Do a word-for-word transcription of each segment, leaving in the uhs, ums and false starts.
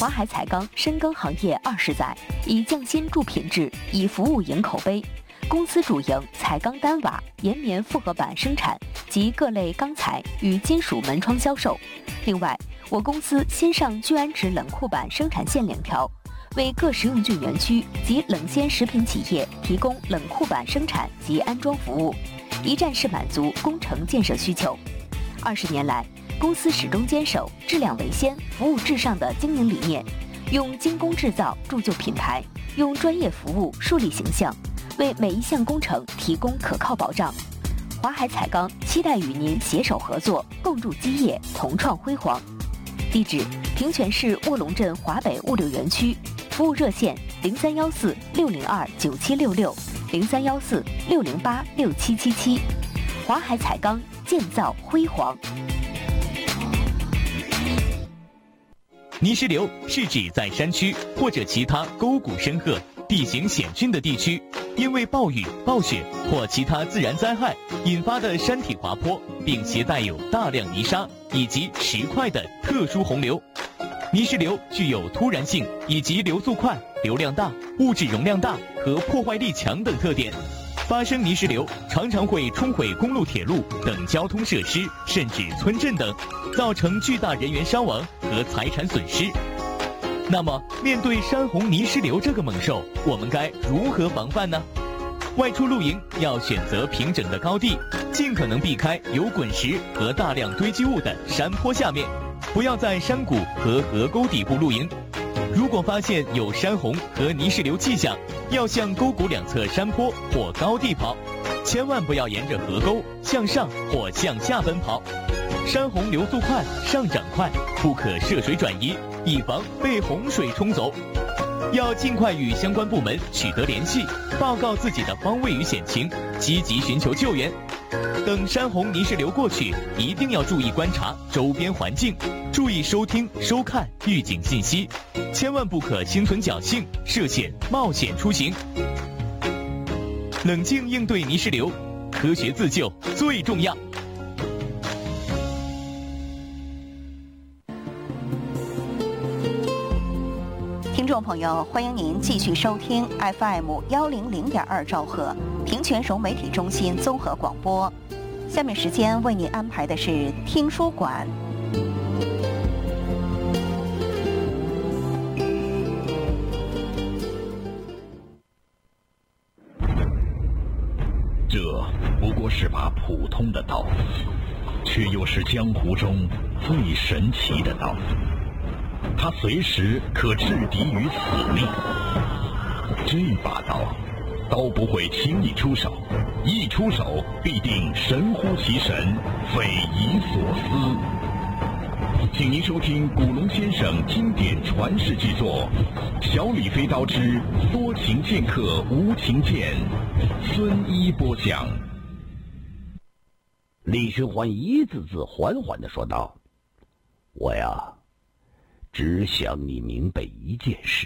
华海彩钢深耕行业二十载，以匠心助品质，以服务赢口碑。公司主营彩钢单瓦、岩棉复合板生产及各类钢材与金属门窗销售。另外，我公司新上聚氨酯冷库板生产线两条，为各食用菌园区及冷鲜食品企业提供冷库板生产及安装服务，一站式满足工程建设需求。二十年来，公司始终坚守质量为先、服务至上的经营理念，用精工制造铸就品牌，用专业服务树立形象，为每一项工程提供可靠保障。华海彩钢期待与您携手合作，共筑基业，同创辉煌。地址：平泉市卧龙镇华北物流园区，服务热线：零三幺四六零二九七六六，零三幺四六零八六七七七。华海彩钢，建造辉煌。 泥石流是指在山区或者其他沟谷深壑、地形险峻的地区，因为暴雨、暴雪或其他自然灾害引发的山体滑坡，并携带有大量泥沙以及石块的特殊洪流。泥石流具有突然性以及流速快、流量大、物质容量大和破坏力强等特点。发生泥石流常常会冲毁公路、铁路等交通设施，甚至村镇等，造成巨大人员伤亡和财产损失。那么，面对山洪泥石流这个猛兽，我们该如何防范呢？外出露营要选择平整的高地，尽可能避开有滚石和大量堆积物的山坡下面，不要在山谷和河沟底部露营。如果发现有山洪和泥石流迹象，要向沟谷两侧山坡或高地跑，千万不要沿着河沟向上或向下奔跑。山洪流速快，上涨快，不可涉水转移，以防被洪水冲走。要尽快与相关部门取得联系，报告自己的方位与险情，积极寻求救援。等山洪泥石流过去，一定要注意观察周边环境，注意收听、收看预警信息，千万不可心存侥幸，涉险冒险出行。冷静应对泥石流，科学自救最重要。 听众朋友，欢迎您继续收听 F M 幺零零点二兆赫平泉省媒体中心综合广播。下面时间为您安排的是听书馆。 这不过是把普通的刀，却又是江湖中最神奇的刀。它随时可置敌于死地。这把刀，刀不会轻易出手，一出手必定神乎其神，匪夷所思。请您收听古龙先生经典传世巨作《小李飞刀之多情剑客无情剑》，孙一播讲。 李寻欢一字字缓缓地说道：“我呀，只想你明白一件事，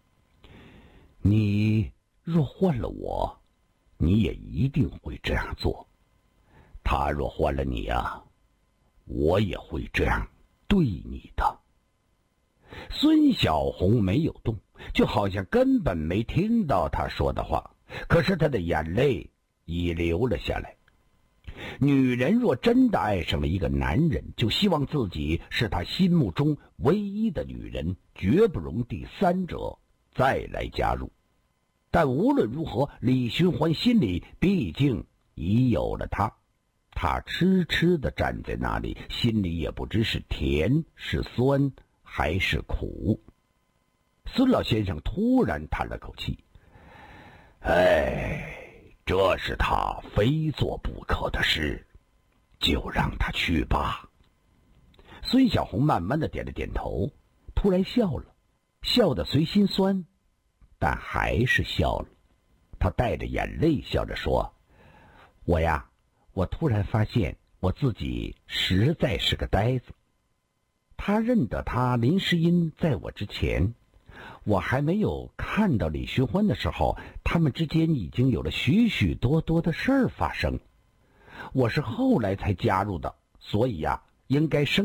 你若换了我，你也一定会这样做。他若换了你啊，我也会这样对你的。”孙小红没有动，就好像根本没听到他说的话，可是他的眼泪已流了下来。女人若真的爱上了一个男人，就希望自己是他心目中唯一的女人，绝不容第三者再来加入。但无论如何，李寻欢心里毕竟已有了他。他痴痴地站在那里，心里也不知是甜是酸还是苦。孙老先生突然叹了口气：“哎，这是他非做不可的事，就让他去吧。”孙小红慢慢的点了点头，突然笑了，笑得虽心酸，但还是笑了。他带着眼泪笑着说：“我呀，我突然发现我自己实在是个呆子。”他认得他林诗音在我之前，我还没有看到李寻欢的时候，他们之间已经有了许许多多的事儿发生。我是后来才加入的，所以呀、啊，应该生